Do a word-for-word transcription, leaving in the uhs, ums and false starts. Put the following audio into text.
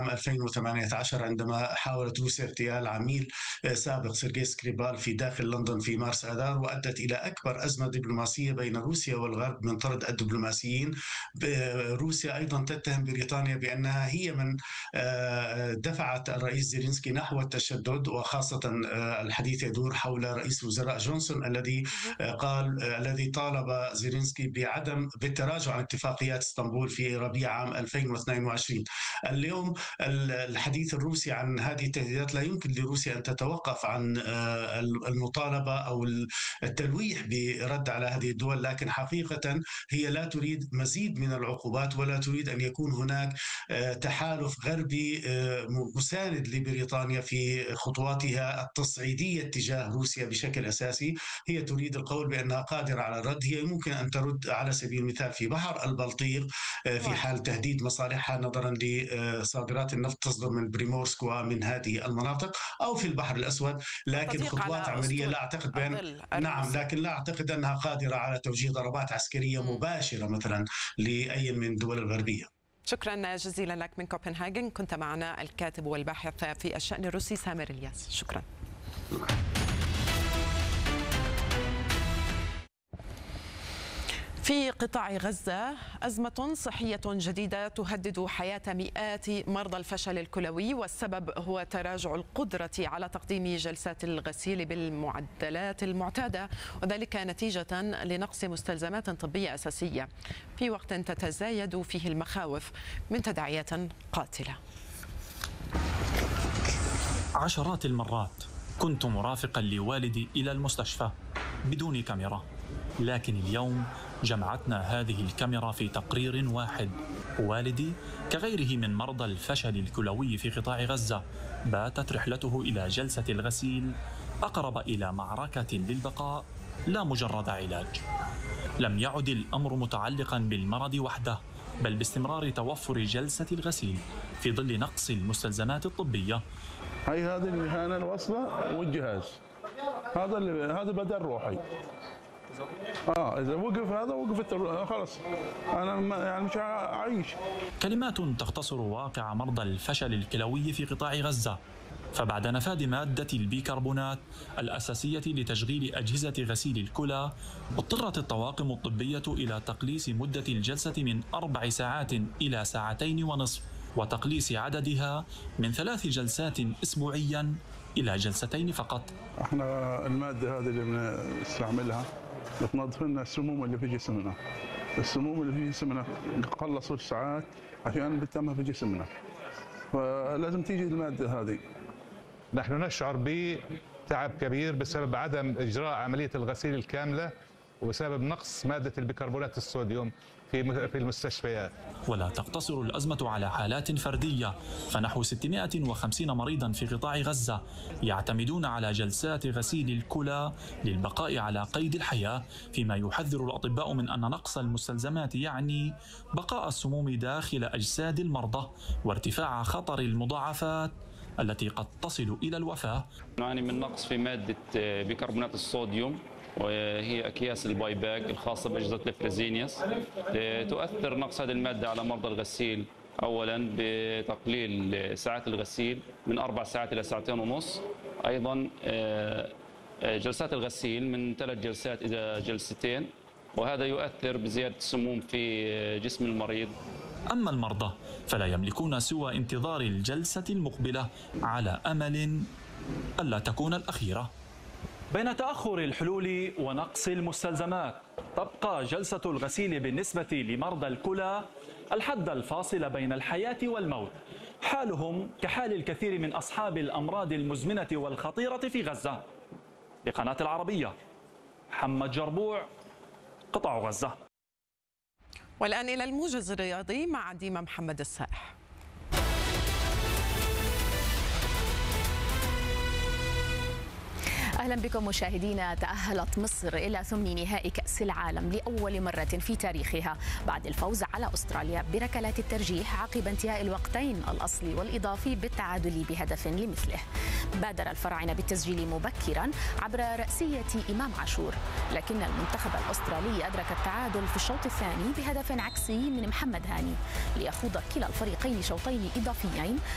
عام ألفين وثمانية عشر عندما حاولت روسيا اغتيال عميل سابق سيرجي سكريبال في داخل لندن في مارس آذار، وأدت إلى أكبر أزمة دبلوماسية بين روسيا والغرب من طرد الدبلوماسيين. روسيا أيضا تتهم بريطانيا بأنها هي من دفعت الرئيس زيلينسكي نحو التشدد، وخاصة الحديث يدور حول رئيس الوزراء جونسون الذي قال الذي طالب زيلينسكي بعدم بالتراجع عن اتفاقيات اسطنبول في ربيع عام ألفين واثنين وعشرين. اليوم الحديث الروسي عن هذه التهديدات لا يمكن لروسيا أن تتوقف عن المطالبة أو التلويح برد على هذه الدول، لكن حقيقة هي لا تريد مزيد من العقوبات ولا تريد أن يكون هناك تحالف غربي مساند لبريطانيا في خطواتها التصعيدية تجاه روسيا بشكل أساسي. هي تريد القول بأنها قادرة على الرد. هي يمكن أن ترد على سبيل المثال في بحر البلطيق في حال تهديد مصالحها نظرا لصادرات النفط تصدر من بريمورسك ومن هذه المناطق، أو في البحر الأسود، لكن خطوات عملية لا أعتقد بأن نعم لكن لا أعتقد أنها قادرة على توجيه ضربات عسكرية مباشرة مثلا لأي من الدول الغربية. شكرا جزيلا لك من كوبنهاجن، كنت معنا الكاتب والباحث في الشأن الروسي سامر الياس. شكرا. في قطاع غزة أزمة صحية جديدة تهدد حياة مئات مرضى الفشل الكلوي، والسبب هو تراجع القدرة على تقديم جلسات الغسيل بالمعدلات المعتادة، وذلك نتيجة لنقص مستلزمات طبية أساسية في وقت تتزايد فيه المخاوف من تداعيات قاتلة. عشرات المرات كنت مرافقا لوالدي إلى المستشفى بدون كاميرا، لكن اليوم جمعتنا هذه الكاميرا في تقرير واحد. والدي كغيره من مرضى الفشل الكلوي في قطاع غزة باتت رحلته إلى جلسة الغسيل أقرب إلى معركة للبقاء لا مجرد علاج. لم يعد الأمر متعلقا بالمرض وحده، بل باستمرار توفر جلسة الغسيل في ظل نقص المستلزمات الطبية. هاي هذه المهنة الوصلة والجهاز، هذا اللي هذا بدل روحي. اه اذا وقف هذا وقفت خلاص انا يعني مش عايش. كلمات تختصر واقع مرضى الفشل الكلوي في قطاع غزة. فبعد نفاذ مادة البيكربونات الأساسية لتشغيل أجهزة غسيل الكلى، اضطرت الطواقم الطبية إلى تقليص مدة الجلسة من أربع ساعات إلى ساعتين ونصف، وتقليص عددها من ثلاث جلسات أسبوعيا إلى جلستين فقط. احنا المادة هذه اللي بنستعملها بتنظف لنا السموم اللي في جسمنا. السموم اللي في جسمنا قلصوا الساعات عشان بتتم في جسمنا، فلازم تيجي المادة هذه. نحن نشعر بتعب كبير بسبب عدم إجراء عملية الغسيل الكاملة وبسبب نقص مادة البيكربونات الصوديوم في في المستشفيات. ولا تقتصر الأزمة على حالات فردية، فنحو ستمائة وخمسين مريضا في قطاع غزة يعتمدون على جلسات غسيل الكلى للبقاء على قيد الحياة، فيما يحذر الأطباء من أن نقص المستلزمات يعني بقاء السموم داخل أجساد المرضى وارتفاع خطر المضاعفات التي قد تصل إلى الوفاة. نعاني من نقص في مادة بيكربونات الصوديوم، وهي أكياس الباي باك الخاصة بأجهزة الفريزينيوس. تؤثر نقص هذه المادة على مرضى الغسيل أولا بتقليل ساعات الغسيل من أربع ساعات إلى ساعتين ونص، أيضا جلسات الغسيل من ثلاث جلسات إلى جلستين، وهذا يؤثر بزيادة السموم في جسم المريض. أما المرضى فلا يملكون سوى انتظار الجلسة المقبلة على أمل ألا تكون الأخيرة. بين تأخر الحلول ونقص المستلزمات، تبقى جلسة الغسيل بالنسبة لمرضى الكلى الحد الفاصل بين الحياة والموت. حالهم كحال الكثير من أصحاب الأمراض المزمنة والخطيرة في غزة. لقناة العربية، محمد جربوع، قطاع غزة. والآن إلى الموجز الرياضي مع ديما محمد السائح. أهلا بكم مشاهدينا. تأهلت مصر إلى ثمن نهائي كأس العالم لأول مرة في تاريخها بعد الفوز على أستراليا بركلات الترجيح عقب انتهاء الوقتين الأصلي والإضافي بالتعادل بهدف لمثله. بادر الفراعنة بالتسجيل مبكرا عبر رأسية إمام عاشور، لكن المنتخب الأسترالي أدرك التعادل في الشوط الثاني بهدف عكسي من محمد هاني ليخوض كلا الفريقين شوطين إضافيين